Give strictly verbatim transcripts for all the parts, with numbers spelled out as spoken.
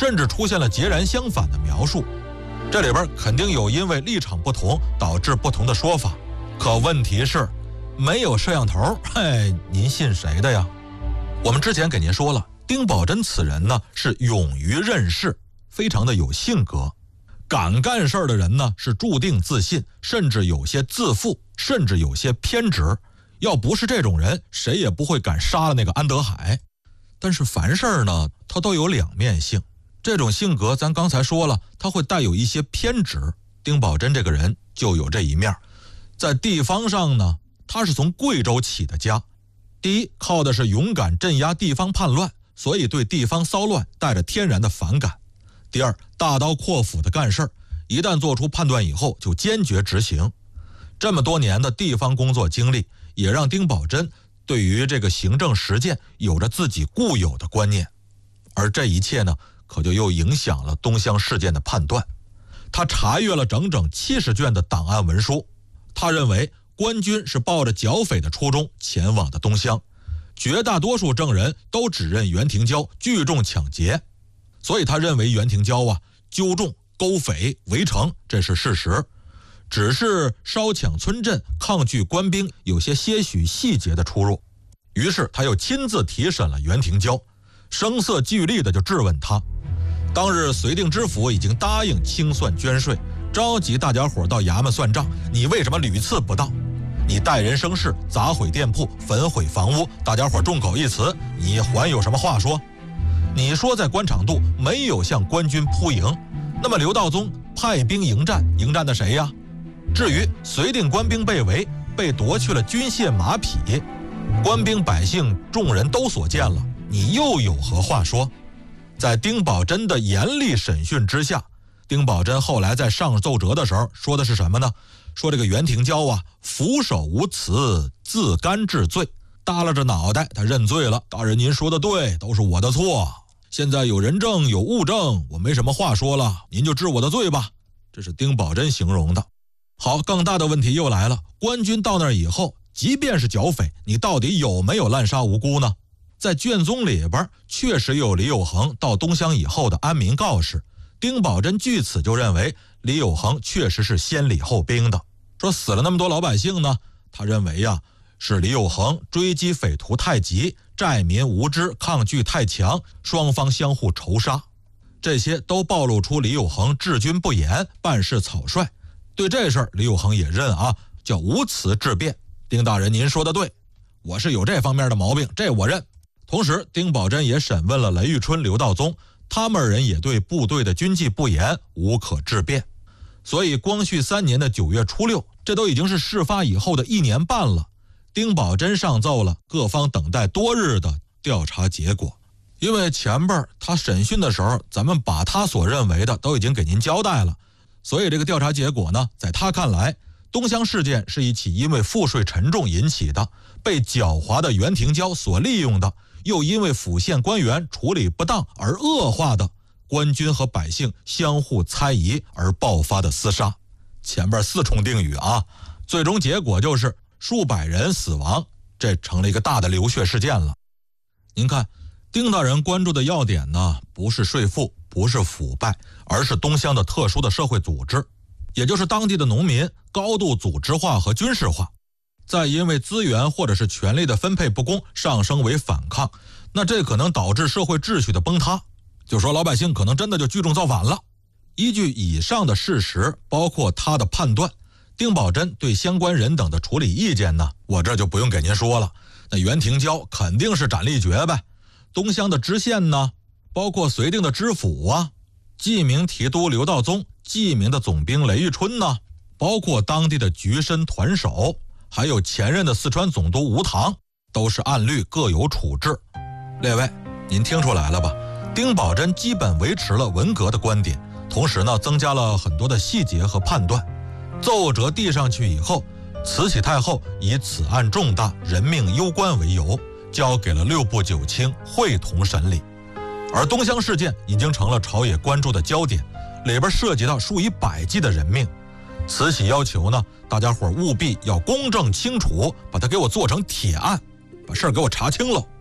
甚至出现了截然相反的描述。这里边肯定有因为立场不同导致不同的说法，可问题是没有摄像头，嘿，您信谁的呀？我们之前给您说了，丁宝桢此人呢是勇于任事，非常的有性格。敢干事儿的人呢是注定自信，甚至有些自负，甚至有些偏执。要不是这种人，谁也不会敢杀了那个安德海。但是凡事呢，他都有两面性。这种性格咱刚才说了，他会带有一些偏执。丁宝桢这个人就有这一面。在地方上呢，他是从贵州起的家。第一，靠的是勇敢镇压地方叛乱，所以对地方骚乱带着天然的反感。第二，大刀阔斧的干事儿，一旦做出判断以后就坚决执行。这么多年的地方工作经历，也让丁宝桢对于这个行政实践有着自己固有的观念。而这一切呢，可就又影响了东乡事件的判断。他查阅了整整七十卷的档案文书，他认为官军是抱着剿匪的初衷前往的东乡，绝大多数证人都指认袁廷蛟聚众抢劫，所以他认为袁廷蛟啊纠众勾匪围城，这是事实。只是烧抢村镇、抗拒官兵有些些许细节的出入。于是他又亲自提审了袁廷蛟，声色俱厉的就质问他。当日绥定知府已经答应清算捐税，召集大家伙到衙门算账，你为什么屡次不到？你带人生事，砸毁店铺，焚毁房屋，大家伙众口一词，你还有什么话说？你说在官场渡没有向官军扑营，那么刘道宗派兵迎战，迎战的谁呀？至于绥定官兵被围，被夺去了军械马匹，官兵百姓众人都所见了，你又有何话说？在丁宝桢的严厉审讯之下，丁宝桢后来在上奏折的时候说的是什么呢？说这个袁廷蛟啊，俯首无辞，自甘治罪，耷拉着脑袋，他认罪了。大人您说的对，都是我的错。现在有人证有物证，我没什么话说了，您就治我的罪吧。这是丁宝桢形容的。好，更大的问题又来了，官军到那儿以后，即便是剿匪，你到底有没有滥杀无辜呢？在卷宗里边确实有李有恒到东乡以后的安民告示，丁宝桢据此就认为李有恒确实是先礼后兵的。说死了那么多老百姓呢，他认为呀、啊，是李有恒追击匪徒太急，寨民无知，抗拒太强，双方相互仇杀，这些都暴露出李有恒治军不严，办事草率。对这事儿李有恒也认啊，叫无辞治辩。丁大人您说的对，我是有这方面的毛病，这我认。同时丁宝桢也审问了雷玉春、刘道宗，他们人也对部队的军纪不严无可置辩。所以光绪三年的九月初六，这都已经是事发以后的一年半了，丁宝桢上奏了，各方等待多日的调查结果。因为前边他审讯的时候，咱们把他所认为的都已经给您交代了，所以这个调查结果呢，在他看来，东乡事件是一起因为赋税沉重引起的，被狡猾的袁廷蛟所利用的，又因为府县官员处理不当而恶化的，官军和百姓相互猜疑而爆发的厮杀。前边四重定语啊，最终结果就是数百人死亡，这成了一个大的流血事件了。您看丁大人关注的要点呢，不是税赋，不是腐败，而是东乡的特殊的社会组织，也就是当地的农民高度组织化和军事化，再因为资源或者是权力的分配不公上升为反抗，那这可能导致社会秩序的崩塌，就说老百姓可能真的就聚众造反了。依据以上的事实，包括他的判断，丁宝桢对相关人等的处理意见呢，我这就不用给您说了。那袁廷蛟肯定是斩立决呗，东乡的知县呢，包括绥定的知府啊，记名提督刘道宗，记名的总兵雷玉春呢，包括当地的局绅团守，还有前任的四川总督吴棠，都是按律各有处置。列位，您听出来了吧？丁宝桢基本维持了文革的观点，同时呢，增加了很多的细节和判断。奏折递上去以后，慈禧太后以此案重大，人命攸关为由，交给了六部九卿会同审理。而东乡事件已经成了朝野关注的焦点，里边涉及到数以百计的人命。慈禧要求呢，大家伙务必要公正清楚，把它给我做成铁案，把事儿给我查清了。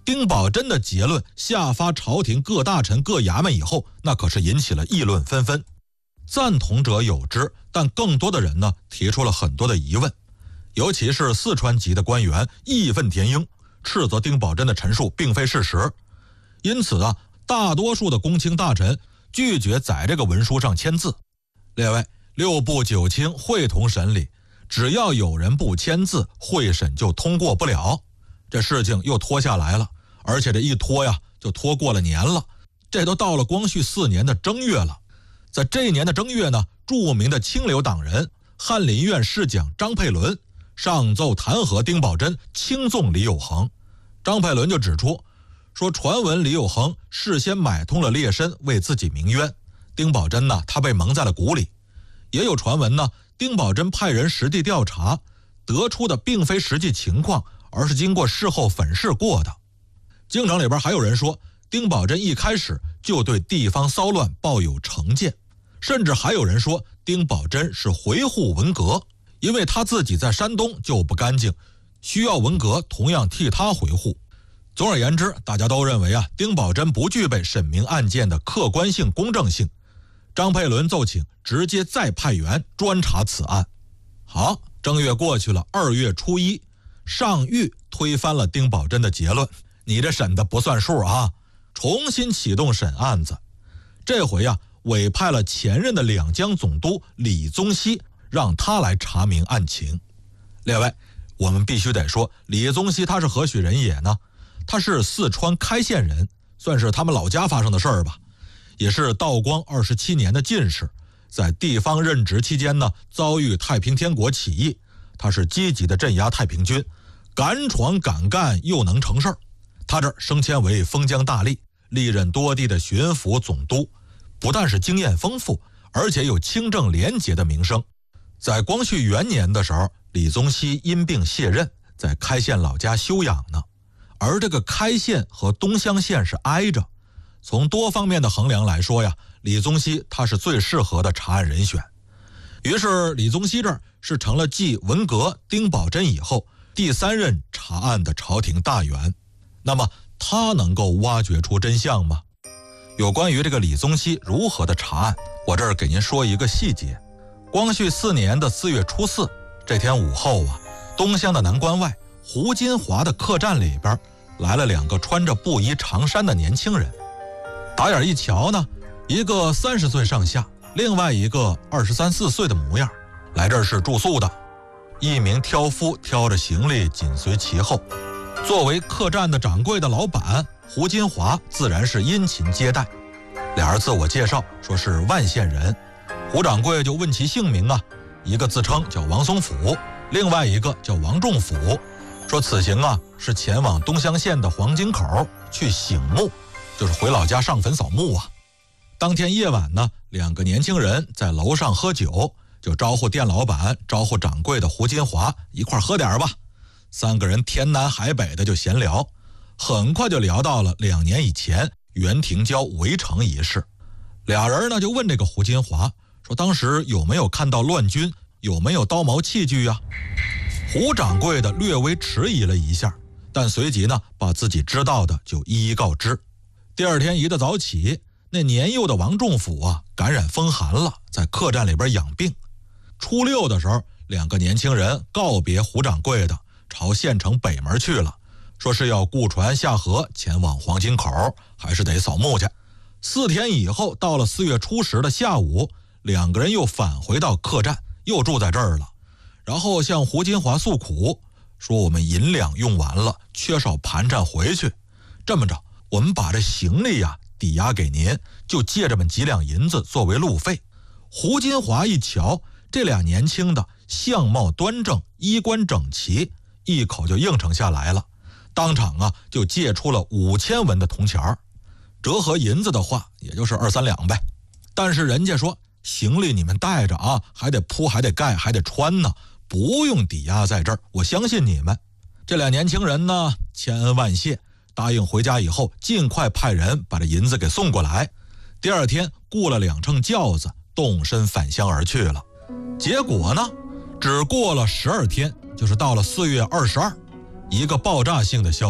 丁宝桢的结论下发朝廷各大臣各衙门以后，那可是引起了议论纷纷。赞同者有之，但更多的人呢提出了很多的疑问，尤其是四川籍的官员义愤填膺，斥责丁宝桢的陈述并非事实。因此啊，大多数的公卿大臣拒绝在这个文书上签字。列位，六部九卿会同审理，只要有人不签字，会审就通过不了。这事情又拖下来了，而且这一拖呀，就拖过了年了。这都到了光绪四年的正月了。在这一年的正月呢，著名的清流党人翰林院侍讲张佩纶上奏弹劾丁宝桢，轻纵李有恒。张佩纶就指出说，传闻李有恒事先买通了劣绅，为自己鸣冤。丁宝桢呢，他被蒙在了鼓里。也有传闻呢，丁宝桢派人实地调查，得出的并非实际情况，而是经过事后粉饰过的。京城里边还有人说，丁宝桢一开始就对地方骚乱抱有成见，甚至还有人说丁宝桢是维护文革，因为他自己在山东就不干净，需要文革同样替他维护。总而言之，大家都认为啊，丁宝桢不具备审明案件的客观性、公正性。张佩纶奏请直接再派员专查此案。好，正月过去了，二月初一，上谕推翻了丁宝桢的结论，你这审的不算数啊，重新启动审案子。这回啊，委派了前任的两江总督李宗羲，让他来查明案情。列位，我们必须得说，李宗羲他是何许人也呢？他是四川开县人，算是他们老家发生的事儿吧。也是道光二十七年的进士，在地方任职期间呢，遭遇太平天国起义，他是积极的镇压太平军，敢闯敢干又能成事儿。他这儿升迁为封疆大吏，历任多地的巡抚总督，不但是经验丰富，而且有清正廉洁的名声。在光绪元年的时候，李宗羲因病卸任，在开县老家休养呢。而这个开县和东乡县是挨着，从多方面的衡量来说呀，李宗羲他是最适合的查案人选。于是李宗羲这儿是成了继文革、丁宝桢以后第三任查案的朝廷大员。那么他能够挖掘出真相吗？有关于这个李宗羲如何的查案，我这儿给您说一个细节。光绪四年的四月初四这天午后啊，东乡的南关外胡金华的客栈里边来了两个穿着布衣长衫的年轻人。打眼一瞧呢，一个三十岁上下，另外一个二十三四岁的模样，来这儿是住宿的。一名挑夫挑着行李紧随其后。作为客栈的掌柜的老板胡金华自然是殷勤接待。俩人自我介绍说是万县人，胡掌柜就问其姓名啊，一个自称叫王松甫，另外一个叫王仲甫，说此行啊是前往东乡县的黄金口去醒墓，就是回老家上坟扫墓啊。当天夜晚呢，两个年轻人在楼上喝酒，就招呼店老板招呼掌柜的胡金华一块喝点吧。三个人天南海北的就闲聊，很快就聊到了两年以前袁廷娇围城一事。俩人呢就问这个胡金华说，当时有没有看到乱军，有没有刀矛器具啊？胡掌柜的略微迟疑了一下，但随即呢把自己知道的就一一告知。第二天一大早起，那年幼的王仲甫啊感染风寒了，在客栈里边养病。初六的时候，两个年轻人告别胡掌柜的，朝县城北门去了，说是要雇船下河前往黄金口，还是得扫墓去。四天以后，到了四月初十的下午，两个人又返回到客栈，又住在这儿了。然后向胡金华诉苦，说我们银两用完了，缺少盘缠回去。这么着，我们把这行李呀抵押给您，就借这么几两银子作为路费。胡金华一瞧，这俩年轻的相貌端正，衣冠整齐，一口就应承下来了。当场啊就借出了五千文的铜钱儿，折合银子的话也就是二三两呗。但是人家说行李你们带着啊，还得铺还得盖还得穿呢，不用抵押在这儿，我相信你们。这俩年轻人呢千恩万谢，答应回家以后尽快派人把这银子给送过来。第二天雇了两乘轿子，动身返乡而去了。结果呢，只过了十二天，就是到了四月二十二，一个爆炸性的消息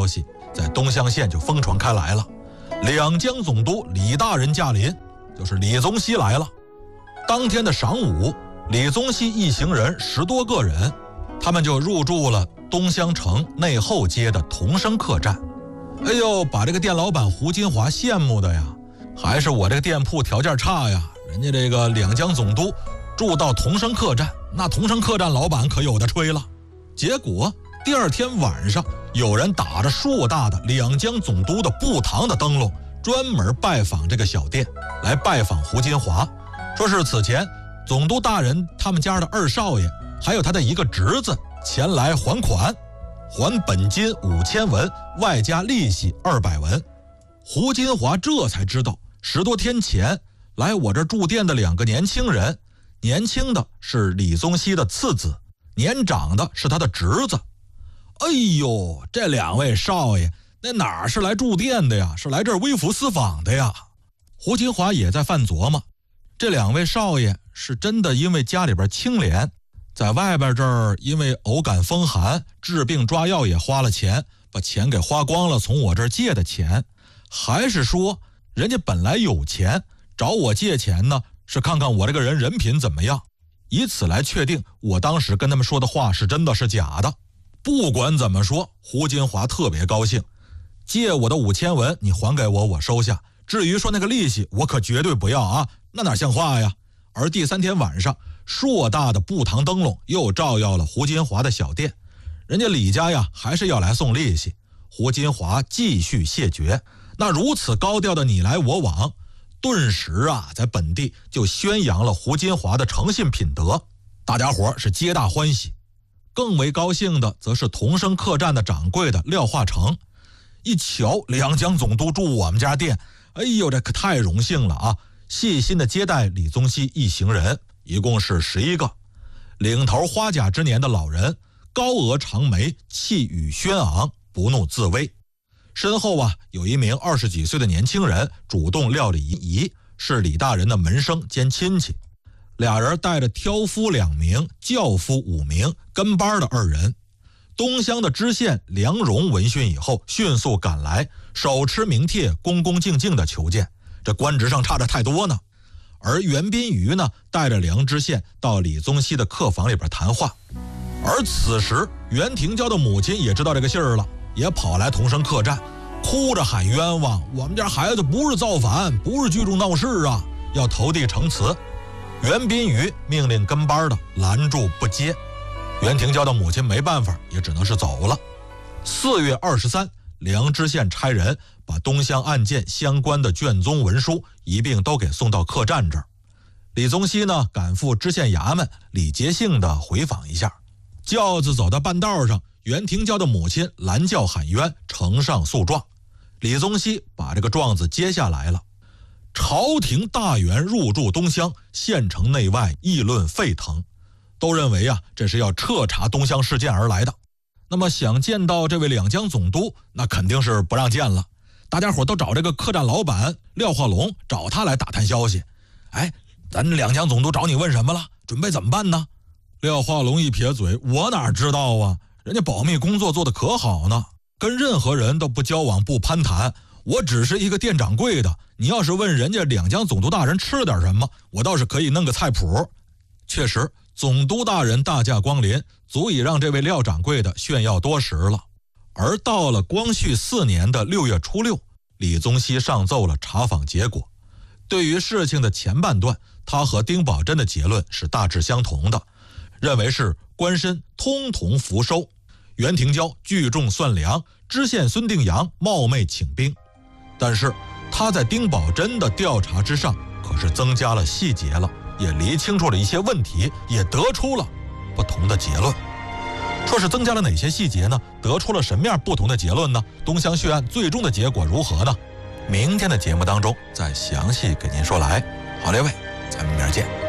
在东乡县就疯传开来了。两江总督李大人驾临，就是李宗羲来了。当天的晌午，李宗羲一行人十多个人，他们就入住了东乡城内后街的同生客栈。哎呦，把这个店老板胡金华羡慕的呀，还是我这个店铺条件差呀，人家这个两江总督住到同生客栈，那同生客栈老板可有的吹了。结果第二天晚上，有人打着硕大的两江总督的布堂的灯笼，专门拜访这个小店，来拜访胡金华，说是此前总督大人他们家的二少爷还有他的一个侄子前来还款，还本金五千文，外加利息二百文。胡金华这才知道，十多天前来我这住店的两个年轻人，年轻的是李宗羲的次子，年长的是他的侄子。哎呦，这两位少爷那哪是来住店的呀，是来这儿微服私访的呀。胡金华也在犯琢磨，这两位少爷是真的因为家里边清廉，在外边这儿因为偶感风寒治病抓药也花了钱，把钱给花光了，从我这儿借的钱，还是说人家本来有钱找我借钱呢，是看看我这个人人品怎么样，以此来确定我当时跟他们说的话是真的是假的。不管怎么说，胡金华特别高兴，借我的五千文你还给我，我收下，至于说那个利息我可绝对不要啊，那哪像话呀。而第三天晚上，硕大的布堂灯笼又照耀了胡金华的小店，人家李家呀还是要来送利息，胡金华继续谢绝。那如此高调的你来我往，顿时啊在本地就宣扬了胡金华的诚信品德，大家伙是皆大欢喜。更为高兴的则是同生客栈的掌柜的廖化成，一瞧两江总督住我们家店，哎呦这可太荣幸了啊，细心的接待李宗羲一行人，一共是十一个。领头花甲之年的老人，高额长眉，气宇轩昂，不怒自威。身后啊有一名二十几岁的年轻人主动料理仪，是李大人的门生兼亲戚。俩人带着挑夫两名，轿夫五名，跟班的二人。东乡的知县梁荣闻讯以后，迅速赶来，手持名帖，恭恭敬敬的求见。这官职上差着太多呢。而袁彬瑜呢，带着梁知县到李宗羲的客房里边谈话。而此时袁廷蛟的母亲也知道这个信儿了，也跑来同生客栈，哭着喊冤枉，我们家孩子不是造反，不是聚众闹事啊，要投递呈辞。袁彬瑜命令跟班的拦住不接，袁廷蛟的母亲没办法，也只能是走了。四月二十三，梁知县差人把东乡案件相关的卷宗文书一并都给送到客栈这儿。李宗羲呢，赶赴知县衙门，礼节性的回访一下。轿子走到半道上，袁廷蛟的母亲拦轿喊冤，呈上诉状。李宗羲把这个状子接下来了。朝廷大员入驻东乡，县城内外议论沸腾，都认为啊这是要彻查东乡事件而来的。那么想见到这位两江总督，那肯定是不让见了。大家伙都找这个客栈老板廖化龙，找他来打探消息。哎，咱两江总督找你问什么了？准备怎么办呢？廖化龙一撇嘴，我哪知道啊，人家保密工作做得可好呢，跟任何人都不交往不攀谈，我只是一个店掌柜的，你要是问人家两江总督大人吃了点什么，我倒是可以弄个菜谱。确实总督大人大驾光临，足以让这位廖掌柜的炫耀多时了。而到了光绪四年的六月初六，李宗羲上奏了查访结果。对于事情的前半段，他和丁宝桢的结论是大致相同的，认为是官绅通同伏收，袁廷蛟聚众算粮，知县孙定阳冒昧请兵。但是他在丁宝桢的调查之上可是增加了细节了，也厘清楚了一些问题，也得出了不同的结论。说是增加了哪些细节呢？得出了什么样不同的结论呢？东乡血案最终的结果如何呢？明天的节目当中再详细给您说来。好，列位，咱们明儿见。